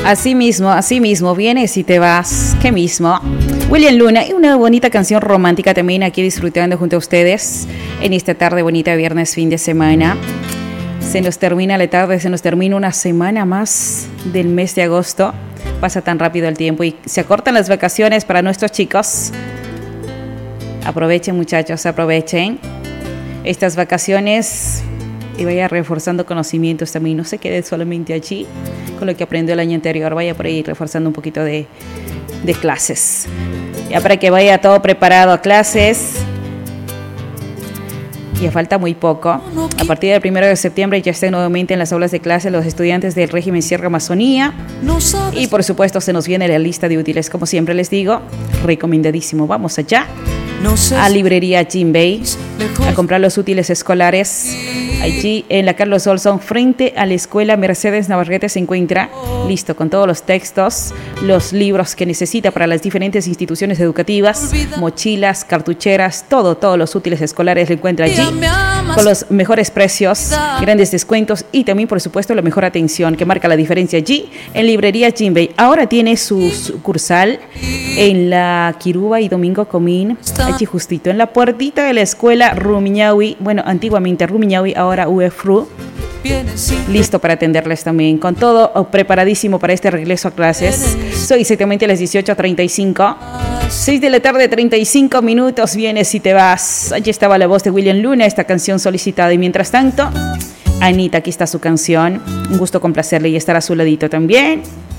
Así mismo, vienes y te vas. ¿Qué mismo? William Luna y una bonita canción romántica también aquí disfrutando junto a ustedes en esta tarde bonita de viernes, fin de semana. Se nos termina la tarde, se nos termina una semana más del mes de agosto. Pasa tan rápido el tiempo y se acortan las vacaciones para nuestros chicos. Aprovechen, muchachos, aprovechen estas vacaciones y vaya reforzando conocimientos también. No se quede solamente allí con lo que aprendió el año anterior. Vaya por ahí reforzando un poquito de clases. Ya para que vaya todo preparado a clases. Ya falta muy poco. A partir del 1 de septiembre ya estén nuevamente en las aulas de clase los estudiantes del régimen Sierra Amazonía. Y por supuesto se nos viene la lista de útiles, como siempre les digo. Recomendadísimo. Vamos allá a Librería Jimbei a comprar los útiles escolares. Allí en la Carlos Olson, frente a la escuela Mercedes Navarrete, se encuentra listo con todos los textos, los libros que necesita para las diferentes instituciones educativas, mochilas, cartucheras, todos los útiles escolares lo encuentra allí con los mejores precios, grandes descuentos y también, por supuesto, la mejor atención que marca la diferencia allí en Librería Jimbei. Ahora tiene su sucursal en la Quiruba y Domingo Comín, allí justito en la puertita de la escuela Rumiñahui, bueno, antiguamente Rumiñahui, ahora UEFRU, listo para atenderles también, con todo preparadísimo para este regreso a clases. Soy exactamente a las 18:35, 6 de la tarde, 35 minutos, vienes y te vas. Allí estaba la voz de William Luna, esta canción solicitada, y mientras tanto, Anita, aquí está su canción, un gusto complacerle y estar a su ladito también.